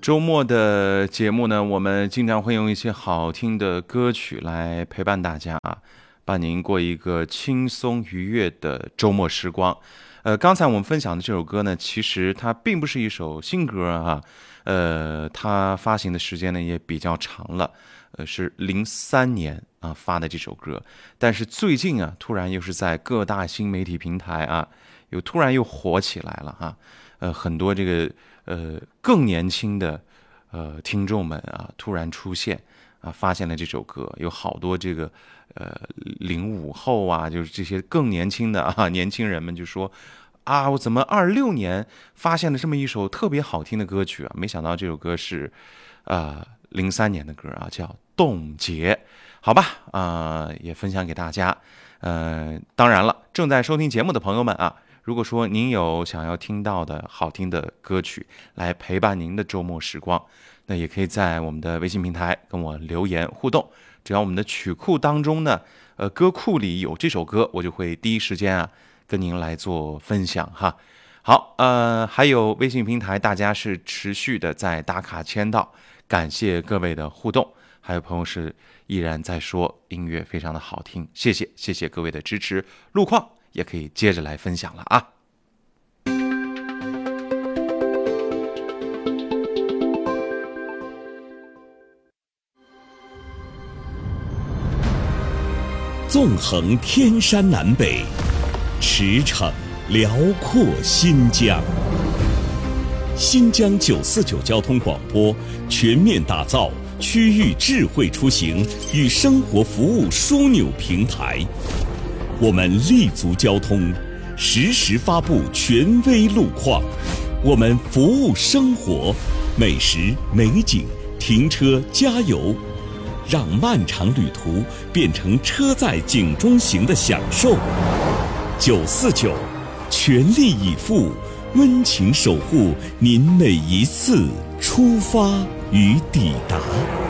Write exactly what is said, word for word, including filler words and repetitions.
周末的节目呢，我们经常会用一些好听的歌曲来陪伴大家啊，伴您过一个轻松愉悦的周末时光。呃，刚才我们分享的这首歌呢，其实它并不是一首新歌啊，呃，它发行的时间呢也比较长了，呃，是零三年啊发的这首歌，但是最近啊，突然又是在各大新媒体平台啊，又突然又火起来了哈、啊，呃，很多这个呃更年轻的呃听众们啊，突然出现啊，发现了这首歌，有好多这个呃零五后啊，就是这些更年轻的啊年轻人们就说啊，我怎么二六年发现了这么一首特别好听的歌曲啊？没想到这首歌是啊零三年的歌啊，叫《冻结》。好吧，啊、呃，也分享给大家。呃，当然了，正在收听节目的朋友们啊，如果说您有想要听到的好听的歌曲来陪伴您的周末时光，那也可以在我们的微信平台跟我留言互动。只要我们的曲库当中呢，呃，歌库里有这首歌，我就会第一时间啊跟您来做分享哈。好，呃，还有微信平台，大家是持续的在打卡签到，感谢各位的互动。还有朋友是依然在说音乐非常的好听，谢谢谢谢各位的支持。路况也可以接着来分享了啊。 纵横天山南北，驰骋辽阔新疆。新疆九四九交通广播全面打造区域智慧出行与生活服务枢纽平台，我们立足交通，实时发布权威路况，我们服务生活，美食美景，停车加油，让漫长旅途变成车载景中行的享受。九四九，全力以赴，温情守护您每一次出发与抵达。